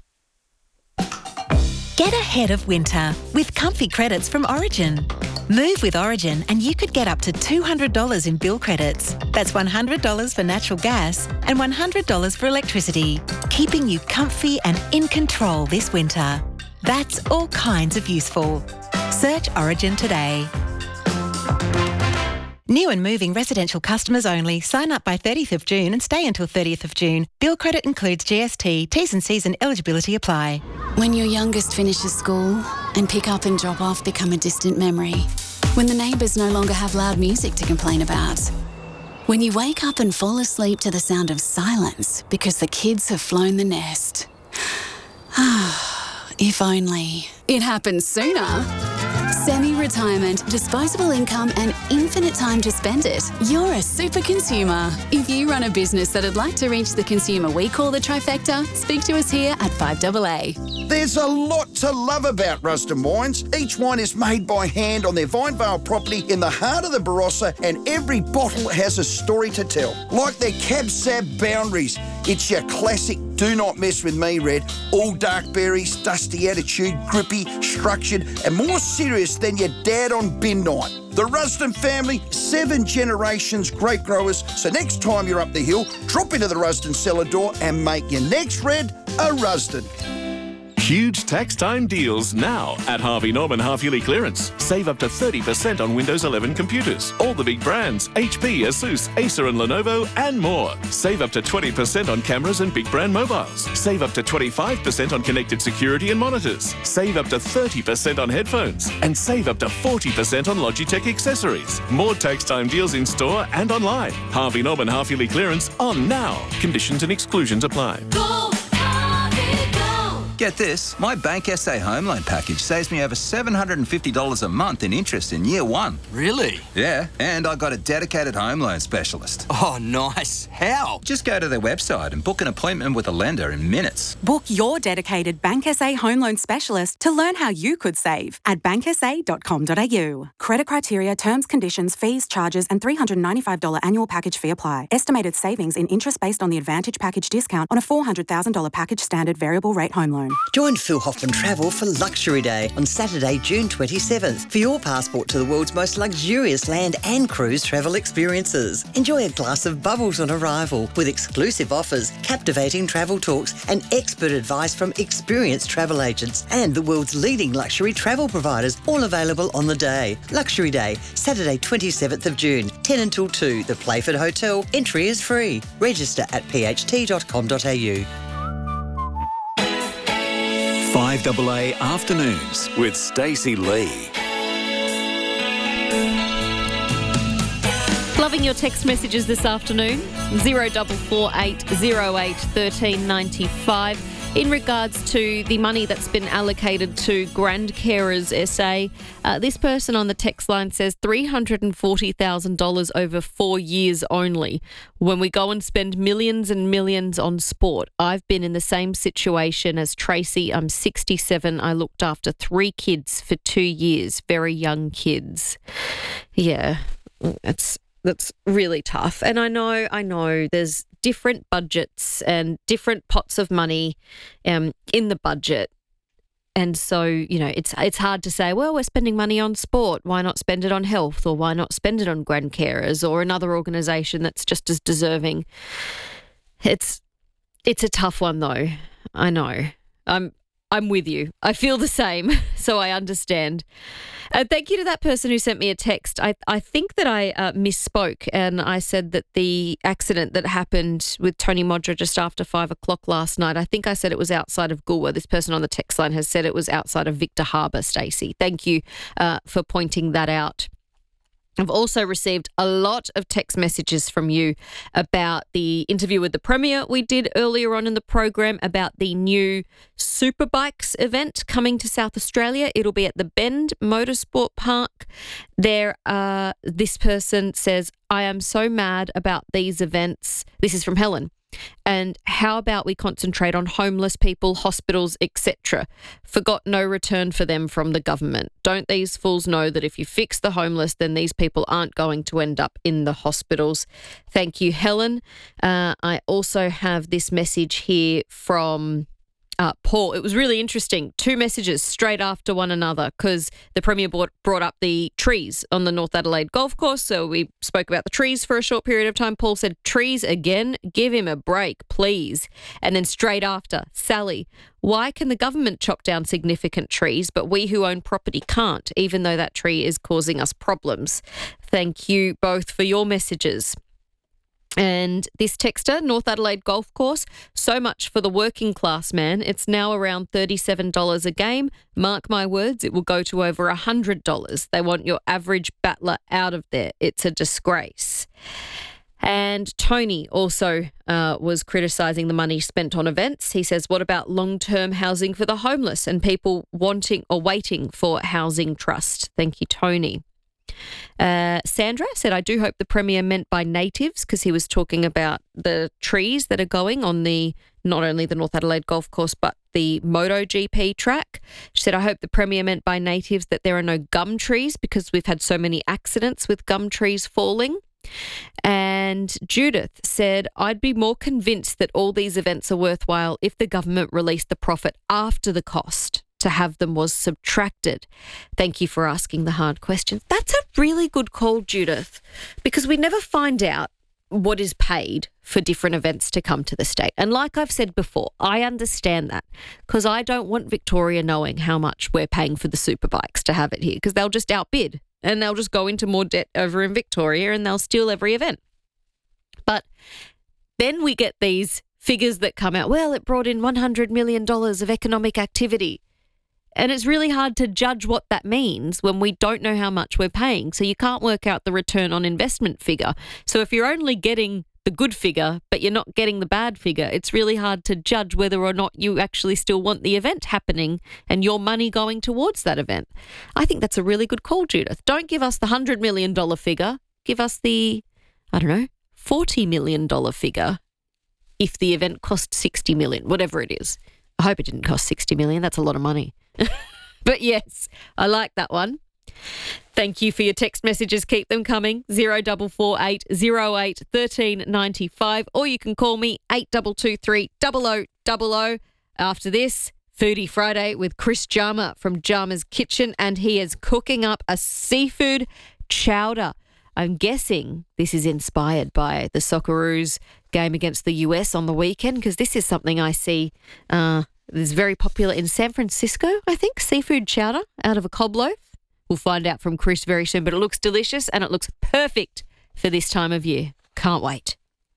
Get ahead of winter with comfy credits from Origin. Move with Origin and you could get up to two hundred dollars in bill credits. That's one hundred dollars for natural gas and one hundred dollars for electricity, keeping you comfy and in control this winter. That's all kinds of useful. Search Origin today. New and moving residential customers only. Sign up by thirtieth of June and stay until thirtieth of June. Bill credit includes G S T. T's and C's and eligibility apply. When your youngest finishes school and pick up and drop off become a distant memory. When the neighbours no longer have loud music to complain about. When you wake up and fall asleep to the sound of silence because the kids have flown the nest. If only it happened sooner. Semi-retirement, disposable income and infinite time to spend it. You're a super consumer. If you run a business that'd like to reach the consumer we call the trifecta, speak to us here at five A A. There's a lot to love about Rusden Wines. Each wine is made by hand on their Vinevale property in the heart of the Barossa, and every bottle has a story to tell. Like their Cab Sab Boundaries. It's your classic do not mess with me red. All dark berries, dusty attitude, grippy, structured, and more serious than your dad on bin night. The Rusden family, seven generations grape growers. So next time you're up the hill, drop into the Rusden cellar door and make your next red a Rusden. Huge tax time deals now at Harvey Norman half-yearly clearance. Save up to thirty percent on Windows eleven computers. All the big brands, H P, Asus, Acer and Lenovo and more. Save up to twenty percent on cameras and big brand mobiles. Save up to twenty-five percent on connected security and monitors. Save up to thirty percent on headphones. And save up to forty percent on Logitech accessories. More tax time deals in store and online. Harvey Norman half-yearly clearance on now. Conditions and exclusions apply. Go! Get this, my Bank S A home loan package saves me over seven hundred fifty dollars a month in interest in year one. Really? Yeah, and I got a dedicated home loan specialist. Oh, nice. How? Just go to their website and book an appointment with a lender in minutes. Book your dedicated Bank S A home loan specialist to learn how you could save at bank s a dot com dot a u. Credit criteria, terms, conditions, fees, charges and three hundred ninety-five dollars annual package fee apply. Estimated savings in interest based on the Advantage package discount on a four hundred thousand dollars package standard variable rate home loan. Join Phil Hoffman Travel for Luxury Day on Saturday, June twenty-seventh for your passport to the world's most luxurious land and cruise travel experiences. Enjoy a glass of bubbles on arrival with exclusive offers, captivating travel talks and expert advice from experienced travel agents and the world's leading luxury travel providers, all available on the day. Luxury Day, Saturday twenty-seventh of June, ten until two, the Playford Hotel. Entry is free. Register at p h t dot com dot a u. five A A Afternoons with Stacey Lee. Loving your text messages this afternoon. zero four four eight zero eight one three nine five. In regards to the money that's been allocated to Grand Carers S A, uh, this person on the text line says three hundred forty thousand dollars over four years only. When we go and spend millions and millions on sport, I've been in the same situation as Tracy. I'm sixty-seven. I looked after three kids for two years, very young kids. Yeah, it's... That's really tough. And I know, I know there's different budgets and different pots of money um, in the budget. And so, you know, it's it's hard to say, well, we're spending money on sport. Why not spend it on health, or why not spend it on Grand Carers or another organisation that's just as deserving? It's it's a tough one, though. I know. I'm I'm with you. I feel the same, so I understand. Uh, thank you to that person who sent me a text. I, I think that I uh, misspoke and I said that the accident that happened with Tony Modra just after five o'clock last night, I think I said it was outside of Goolwa. This person on the text line has said it was outside of Victor Harbour, Stacey. Thank you uh, for pointing that out. I've also received a lot of text messages from you about the interview with the Premier we did earlier on in the program about the new Superbikes event coming to South Australia. It'll be at the Bend Motorsport Park. There, uh, this person says, I am so mad about these events. This is from Helen. And how about we concentrate on homeless people, hospitals, et cetera? Forgot no return for them from the government. Don't these fools know that if you fix the homeless, then these people aren't going to end up in the hospitals? Thank you, Helen. Uh, I also have this message here from Uh, Paul. It was really interesting. Two messages straight after one another because the Premier brought, brought up the trees on the North Adelaide Golf Course. So we spoke about the trees for a short period of time. Paul said, trees again? Give him a break, please. And then straight after, Sally, why can the government chop down significant trees, but we who own property can't, even though that tree is causing us problems? Thank you both for your messages. And this texter, North Adelaide Golf Course, so much for the working class man. It's now around thirty-seven dollars a game. Mark my words, it will go to over one hundred dollars. They want your average battler out of there. It's a disgrace. And Tony also uh, was criticising the money spent on events. He says, what about long-term housing for the homeless and people wanting or waiting for housing trust? Thank you, Tony. Uh, Sandra said, I do hope the Premier meant by natives because he was talking about the trees that are going on the not only the North Adelaide Golf Course but the MotoGP track. She said, I hope the Premier meant by natives that there are no gum trees because we've had so many accidents with gum trees falling. And Judith said, I'd be more convinced that all these events are worthwhile if the government released the profit after the cost to have them was subtracted. Thank you for asking the hard questions. That's a really good call, Judith, because we never find out what is paid for different events to come to the state. And like I've said before, I understand that because I don't want Victoria knowing how much we're paying for the superbikes to have it here because they'll just outbid and they'll just go into more debt over in Victoria and they'll steal every event. But then we get these figures that come out, well, it brought in one hundred million dollars of economic activity. And it's really hard to judge what that means when we don't know how much we're paying. So you can't work out the return on investment figure. So if you're only getting the good figure, but you're not getting the bad figure, it's really hard to judge whether or not you actually still want the event happening and your money going towards that event. I think that's a really good call, Judith. Don't give us the one hundred million dollars figure. Give us the, I don't know, forty million dollars figure if the event cost sixty million dollars, whatever it is. I hope it didn't cost sixty million dollars. That's a lot of money. But yes, I like that one. Thank you for your text messages. Keep them coming. zero four four eight zero eight one three nine five or you can call me eight two two three zero zero zero zero. After this, Foodie Friday with Chris Jama from Jama's Kitchen, and he is cooking up a seafood chowder. I'm guessing this is inspired by the Socceroos game against the U S on the weekend because this is something I see uh, is very popular in San Francisco, I think, seafood chowder out of a cob loaf. We'll find out from Chris very soon, but it looks delicious and it looks perfect for this time of year. Can't wait.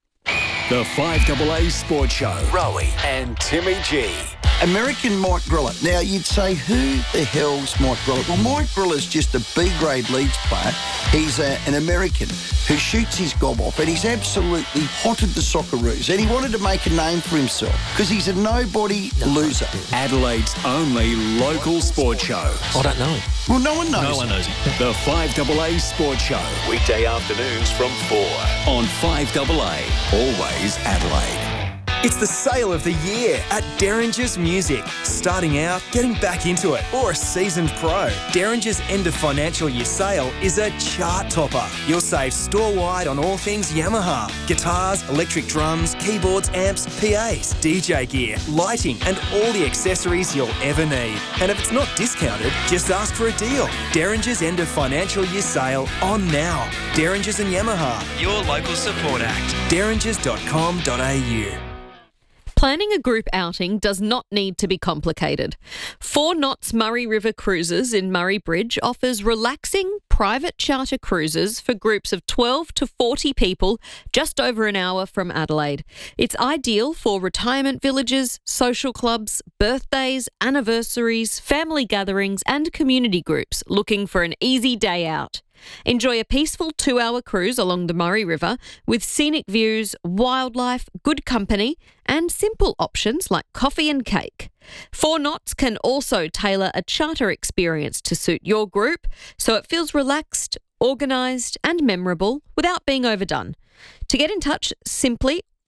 The five A A Sports Show. Rowie and Timmy G. American Mike Griller. Now, you'd say, who the hell's Mike Griller? Well, Mike Griller's just a B-grade Leeds player. He's a, an American who shoots his gob off, and he's absolutely haunted the Socceroos, and he wanted to make a name for himself because he's a nobody loser. Adelaide's only local sports show. I don't know him. Well, no one knows No one knows him. The five A A Sports Show. Weekday afternoons from four on five A A. Always Adelaide. It's the sale of the year at Derringer's Music. Starting out, getting back into it, or a seasoned pro. Derringer's end of financial year sale is a chart topper. You'll save store-wide on all things Yamaha. Guitars, electric drums, keyboards, amps, P As, D J gear, lighting, and all the accessories you'll ever need. And if it's not discounted, just ask for a deal. Derringer's end of financial year sale on now. Derringer's and Yamaha, your local support act. derringers dot com dot a u. Planning a group outing does not need to be complicated. Four Knots Murray River Cruises in Murray Bridge offers relaxing private charter cruises for groups of twelve to forty people just over an hour from Adelaide. It's ideal for retirement villages, social clubs, birthdays, anniversaries, family gatherings and community groups looking for an easy day out. Enjoy a peaceful two-hour cruise along the Murray River with scenic views, wildlife, good company and simple options like coffee and cake. Four Knots can also tailor a charter experience to suit your group so it feels relaxed, organised and memorable without being overdone. To get in touch, simply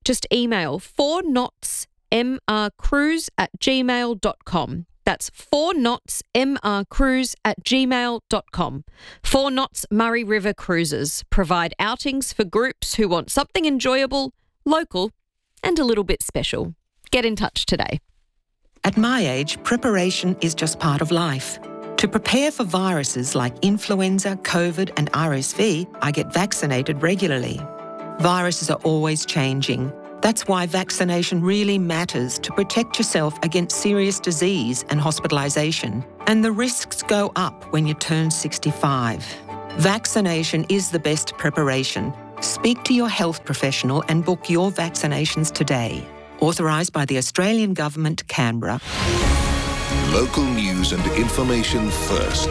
just email four knots m r cruise at gmail dot com. That's four knots m r cruise at gmail dot com. Four Knots Murray River Cruises provide outings for groups who want something enjoyable, local, and a little bit special. Get in touch today. At my age, preparation is just part of life. To prepare for viruses like influenza, COVID and R S V, I get vaccinated regularly. Viruses are always changing. That's why vaccination really matters to protect yourself against serious disease and hospitalisation. And the risks go up when you turn sixty-five. Vaccination is the best preparation. Speak to your health professional and book your vaccinations today. Authorised by the Australian Government, Canberra. Local news and information first.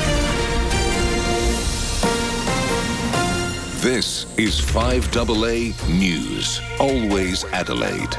This is five A A News. Always Adelaide.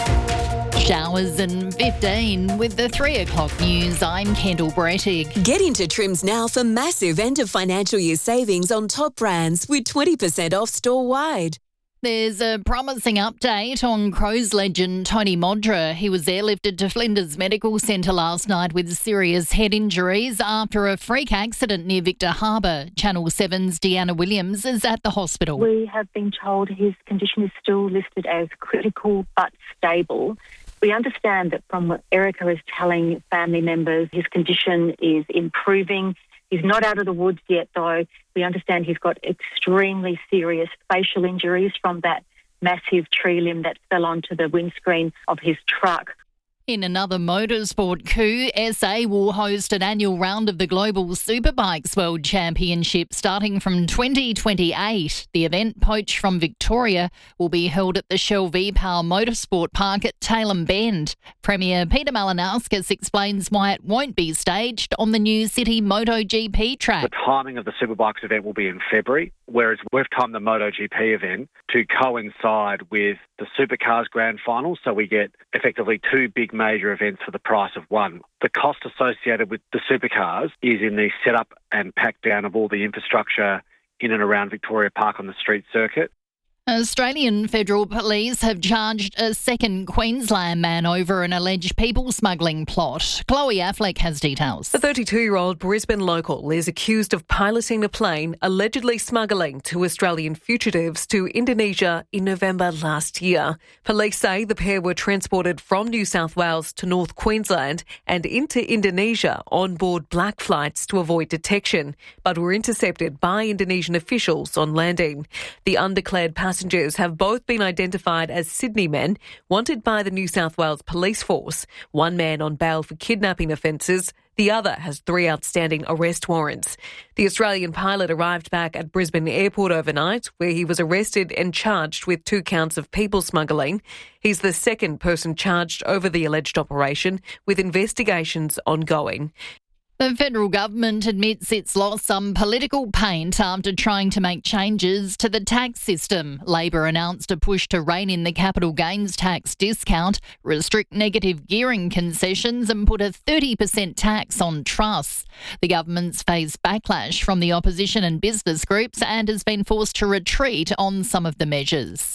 Showers and fifteen with the three o'clock news. I'm Kendall Brettig. Get into Trims now for massive end of financial year savings on top brands with twenty percent off store-wide. There's a promising update on Crows legend Tony Modra. He was airlifted to Flinders Medical Centre last night with serious head injuries after a freak accident near Victor Harbour. Channel seven's Deanna Williams is at the hospital. We have been told his condition is still listed as critical but stable. We understand that from what Erica is telling family members, his condition is improving. He's not out of the woods yet, though. We understand he's got extremely serious facial injuries from that massive tree limb that fell onto the windscreen of his truck. In another motorsport coup, S A will host an annual round of the Global Superbikes World Championship starting from twenty twenty-eight. The event, poached from Victoria, will be held at the Shell V-Power Motorsport Park at Tailem Bend. Premier Peter Malinauskas explains why it won't be staged on the new City MotoGP track. The timing of the Superbikes event will be in February, whereas we've timed the MotoGP event to coincide with the Supercars Grand Final, so we get effectively two big major events for the price of one. The cost associated with the Supercars is in the setup and pack down of all the infrastructure in and around Victoria Park on the street circuit. Australian Federal Police have charged a second Queensland man over an alleged people smuggling plot. Chloe Affleck has details. The thirty-two-year-old Brisbane local is accused of piloting a plane allegedly smuggling two Australian fugitives to Indonesia in November last year. Police say the pair were transported from New South Wales to North Queensland and into Indonesia on board black flights to avoid detection, but were intercepted by Indonesian officials on landing. The undeclared passengers Passengers have both been identified as Sydney men wanted by the New South Wales Police Force. One man on bail for kidnapping offences. The other has three outstanding arrest warrants. The Australian pilot arrived back at Brisbane Airport overnight, where he was arrested and charged with two counts of people smuggling. He's the second person charged over the alleged operation, with investigations ongoing. The federal government admits it's lost some political paint after trying to make changes to the tax system. Labor announced a push to rein in the capital gains tax discount, restrict negative gearing concessions and put a thirty percent tax on trusts. The government's faced backlash from the opposition and business groups and has been forced to retreat on some of the measures.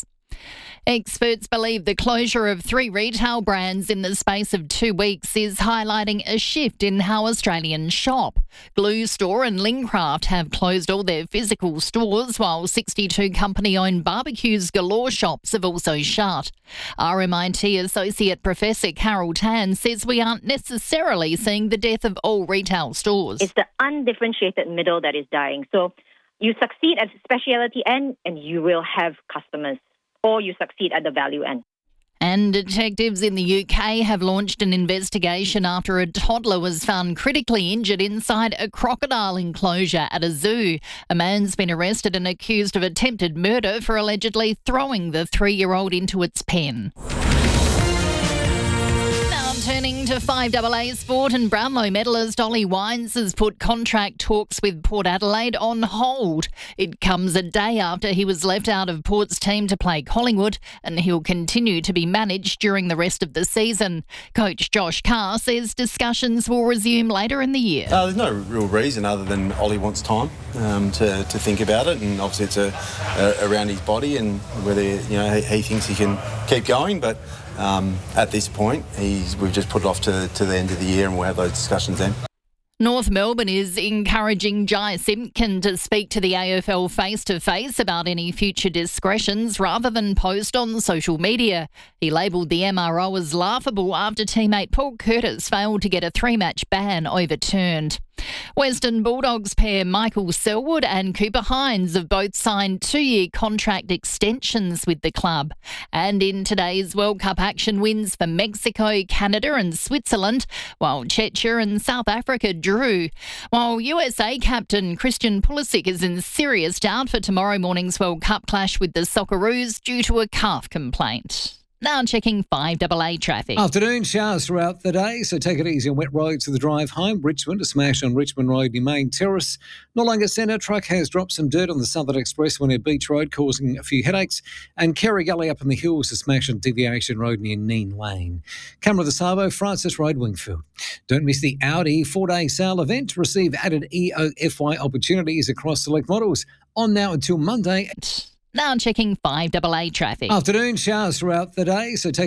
Experts believe the closure of three retail brands in the space of two weeks is highlighting a shift in how Australians shop. Glue Store and Lincraft have closed all their physical stores, while sixty-two company-owned Barbecues Galore shops have also shut. R M I T Associate Professor Carol Tan says we aren't necessarily seeing the death of all retail stores. It's the undifferentiated middle that is dying. So you succeed at the specialty end and you will have customers. Or you succeed at the value end. And detectives in the U K have launched an investigation after a toddler was found critically injured inside a crocodile enclosure at a zoo. A man's been arrested and accused of attempted murder for allegedly throwing the three-year-old into its pen. Now turning to five A A Sport, and Brownlow medalist Ollie Wines has put contract talks with Port Adelaide on hold. It comes a day after he was left out of Port's team to play Collingwood, and he'll continue to be managed during the rest of the season. Coach Josh Carr says discussions will resume later in the year. Uh, there's no real reason other than Ollie wants time um, to, to think about it, and obviously it's a, a, around his body and whether you know he, he thinks he can keep going, but Um, at this point, he's, we've just put it off to, to the end of the year and we'll have those discussions then. North Melbourne is encouraging Jai Simpkin to speak to the A F L face-to-face about any future discretions rather than post on social media. He labelled the M R O as laughable after teammate Paul Curtis failed to get a three-match ban overturned. Western Bulldogs pair Michael Selwood and Cooper Hines have both signed two-year contract extensions with the club. And in today's World Cup action, wins for Mexico, Canada and Switzerland, while Czechia and South Africa drew. While U S A captain Christian Pulisic is in serious doubt for tomorrow morning's World Cup clash with the Socceroos due to a calf complaint. Now checking five A A traffic. Afternoon showers throughout the day, so take it easy on wet roads for the drive home. Richmond, a smash on Richmond Road near Main Terrace. Noarlunga Centre, truck has dropped some dirt on the Southern Expressway near Beach Road, causing a few headaches. And Kerry Gully up in the hills, a smash on Deviation Road near Neen Lane. Camera the Sabo, Francis Road, Wingfield. Don't miss the Audi four-day sale event. Receive added E O F Y opportunities across select models. On now until Monday. Now checking five A A traffic. Afternoon showers throughout the day, so take